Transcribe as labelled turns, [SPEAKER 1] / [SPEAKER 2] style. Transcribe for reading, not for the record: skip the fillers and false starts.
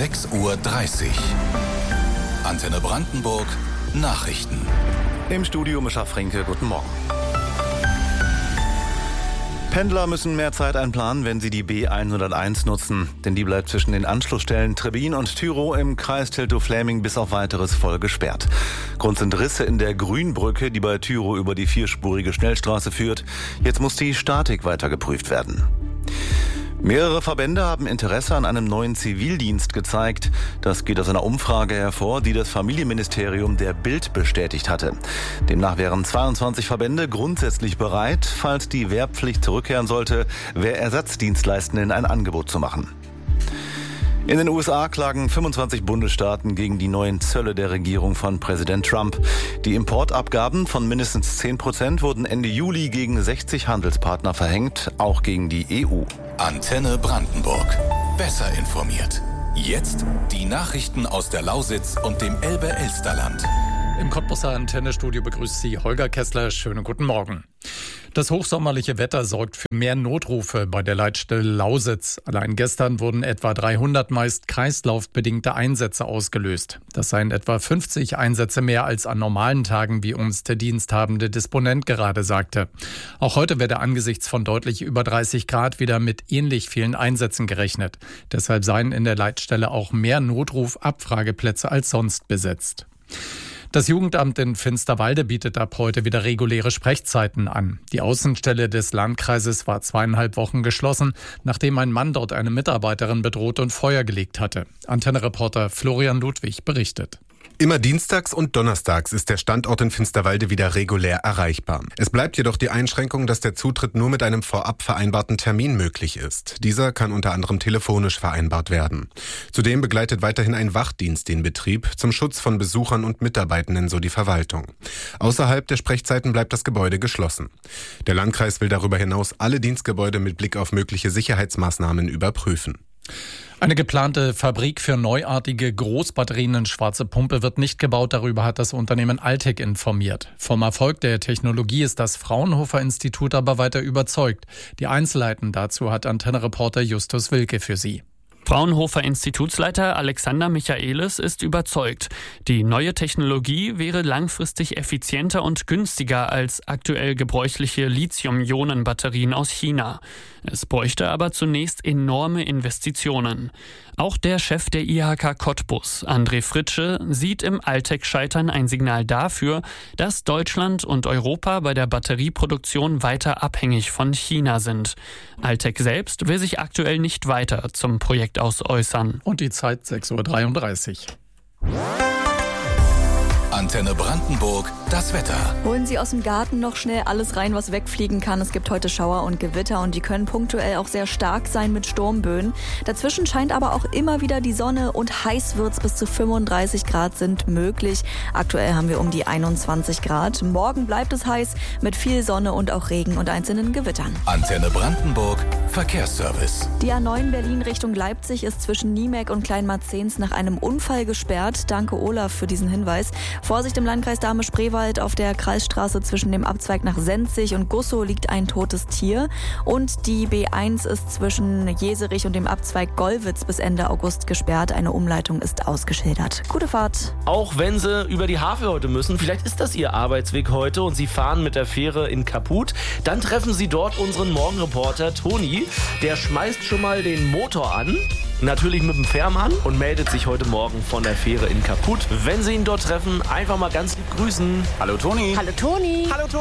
[SPEAKER 1] 6:30 Uhr. Antenne Brandenburg Nachrichten.
[SPEAKER 2] Im Studio Mischa Frenke, guten Morgen. Pendler müssen mehr Zeit einplanen, wenn sie die B101 nutzen. Denn die bleibt zwischen den Anschlussstellen Trebin und Tyrow im Kreis Teltow-Fläming bis auf Weiteres voll gesperrt. Grund sind Risse in der Grünbrücke, die bei Tyrow über die vierspurige Schnellstraße führt. Jetzt muss die Statik weiter geprüft werden. Mehrere Verbände haben Interesse an einem neuen Zivildienst gezeigt. Das geht aus einer Umfrage hervor, die das Familienministerium der Bild bestätigt hatte. Demnach wären 22 Verbände grundsätzlich bereit, falls die Wehrpflicht zurückkehren sollte, Wehrersatzdienstleistenden ein Angebot zu machen. In den USA klagen 25 Bundesstaaten gegen die neuen Zölle der Regierung von Präsident Trump. Die Importabgaben von mindestens 10% wurden Ende Juli gegen 60 Handelspartner verhängt, auch gegen die EU.
[SPEAKER 1] Antenne Brandenburg. Besser informiert. Jetzt die Nachrichten aus der Lausitz und dem Elbe-Elsterland.
[SPEAKER 3] Im Cottbuser Antennestudio begrüßt Sie Holger Kessler. Schönen guten Morgen. Das hochsommerliche Wetter sorgt für mehr Notrufe bei der Leitstelle Lausitz. Allein gestern wurden etwa 300 meist kreislaufbedingte Einsätze ausgelöst. Das seien etwa 50 Einsätze mehr als an normalen Tagen, wie uns der diensthabende Disponent gerade sagte. Auch heute werde angesichts von deutlich über 30 Grad wieder mit ähnlich vielen Einsätzen gerechnet. Deshalb seien in der Leitstelle auch mehr Notruf-Abfrageplätze als sonst besetzt. Das Jugendamt in Finsterwalde bietet ab heute wieder reguläre Sprechzeiten an. Die Außenstelle des Landkreises war 2,5 Wochen geschlossen, nachdem ein Mann dort eine Mitarbeiterin bedroht und Feuer gelegt hatte. Antenne-Reporter Florian Ludwig berichtet.
[SPEAKER 4] Immer dienstags und donnerstags ist der Standort in Finsterwalde wieder regulär erreichbar. Es bleibt jedoch die Einschränkung, dass der Zutritt nur mit einem vorab vereinbarten Termin möglich ist. Dieser kann unter anderem telefonisch vereinbart werden. Zudem begleitet weiterhin ein Wachdienst den Betrieb zum Schutz von Besuchern und Mitarbeitenden, so die Verwaltung. Außerhalb der Sprechzeiten bleibt das Gebäude geschlossen. Der Landkreis will darüber hinaus alle Dienstgebäude mit Blick auf mögliche Sicherheitsmaßnahmen überprüfen.
[SPEAKER 3] Eine geplante Fabrik für neuartige Großbatterien in Schwarze Pumpe wird nicht gebaut. Darüber hat das Unternehmen Altec informiert. Vom Erfolg der Technologie ist das Fraunhofer-Institut aber weiter überzeugt. Die Einzelheiten dazu hat Antenne-Reporter Justus Wilke für Sie.
[SPEAKER 5] Fraunhofer-Institutsleiter Alexander Michaelis ist überzeugt. Die neue Technologie wäre langfristig effizienter und günstiger als aktuell gebräuchliche Lithium-Ionen-Batterien aus China. Es bräuchte aber zunächst enorme Investitionen. Auch der Chef der IHK Cottbus, André Fritsche, sieht im Altec-Scheitern ein Signal dafür, dass Deutschland und Europa bei der Batterieproduktion weiter abhängig von China sind. Altec selbst will sich aktuell nicht weiter zum Projekt aus äußern.
[SPEAKER 3] Und die Zeit 6:33 Uhr.
[SPEAKER 1] Antenne Brandenburg, das Wetter.
[SPEAKER 6] Holen Sie aus dem Garten noch schnell alles rein, was wegfliegen kann. Es gibt heute Schauer und Gewitter und die können punktuell auch sehr stark sein mit Sturmböen. Dazwischen scheint aber auch immer wieder die Sonne und heiß wird's, bis zu 35 Grad sind möglich. Aktuell haben wir um die 21 Grad. Morgen bleibt es heiß mit viel Sonne und auch Regen und einzelnen Gewittern.
[SPEAKER 1] Antenne Brandenburg, Verkehrsservice.
[SPEAKER 6] Die A9 Berlin Richtung Leipzig ist zwischen Niemek und Kleinmarzens nach einem Unfall gesperrt. Danke Olaf für diesen Hinweis. Vorsicht im Landkreis Dahme-Spreewald, auf der Kreisstraße zwischen dem Abzweig nach Senzig und Gussow liegt ein totes Tier. Und die B1 ist zwischen Jeserich und dem Abzweig Gollwitz bis Ende August gesperrt. Eine Umleitung ist ausgeschildert. Gute Fahrt.
[SPEAKER 7] Auch wenn Sie über die Havel heute müssen, vielleicht ist das Ihr Arbeitsweg heute und Sie fahren mit der Fähre in Kaput, dann treffen Sie dort unseren Morgenreporter Toni. Der schmeißt schon mal den Motor an. Natürlich mit dem Fährmann und meldet sich heute Morgen von der Fähre in Kaput. Wenn Sie ihn dort treffen, einfach mal ganz lieb grüßen.
[SPEAKER 2] Hallo Toni.
[SPEAKER 8] Hallo Toni.
[SPEAKER 7] Hallo Toni.